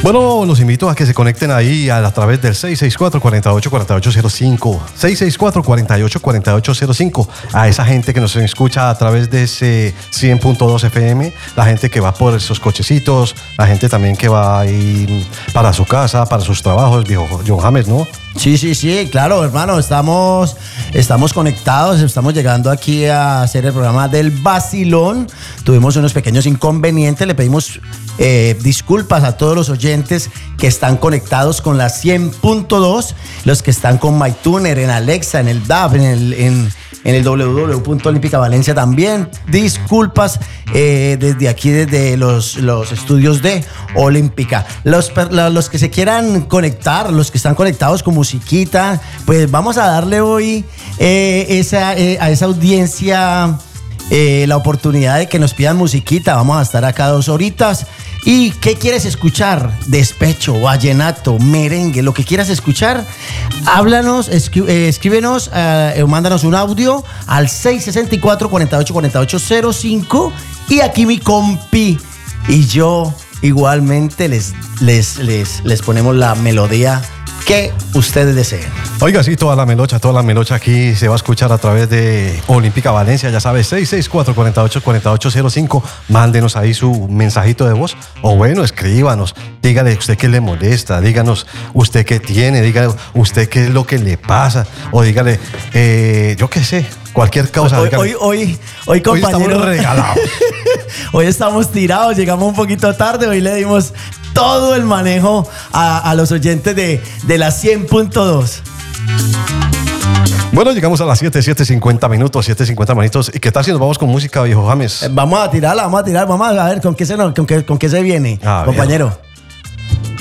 Bueno, los invito a que se conecten ahí a través del 664-484805. 664-484805. A esa gente que nos escucha a través de ese 100.2 FM, la gente que va por esos cochecitos, la gente también que va ahí para su casa, para sus trabajos, viejo John James, ¿no? Sí, claro, hermano, estamos conectados, estamos llegando aquí a hacer el programa del Vacilón. Tuvimos unos pequeños inconvenientes, le pedimos disculpas a todos los oyentes que están conectados con la 100.2, los que están con MyTuner, en Alexa, en el DAB, en el www.olimpicavalencia también. Disculpas desde aquí, desde los estudios de Olímpica. Los que se quieran conectar, los que están conectados con musiquita, pues vamos a darle hoy a esa audiencia la oportunidad de que nos pidan musiquita. Vamos a estar acá 2 horitas. ¿Y qué quieres escuchar? Despecho, vallenato, merengue, lo que quieras escuchar. Háblanos, escríbenos, mándanos un audio al 664-484805. Y aquí mi compi y yo igualmente les ponemos la melodía que ustedes deseen. Oiga, sí, toda la melocha aquí se va a escuchar a través de Olímpica Valencia, ya sabes, 664-484805. Mándenos ahí su mensajito de voz, o bueno, escríbanos, dígale usted qué le molesta, díganos usted qué tiene, dígale usted qué es lo que le pasa, o dígale, yo qué sé, cualquier causa. Hoy compañero, estamos regalados. Hoy estamos tirados, llegamos un poquito tarde, hoy le dimos todo el manejo a los oyentes de la 100.2. Bueno, llegamos a las 7:50 minutos. ¿Y qué tal si nos vamos con música, viejo James? Vamos a tirar, vamos a ver con qué se viene, compañero.